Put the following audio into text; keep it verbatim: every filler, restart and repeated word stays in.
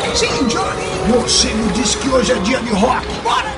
Sim, Johnny. Você me disse que hoje é dia de rock. Bora!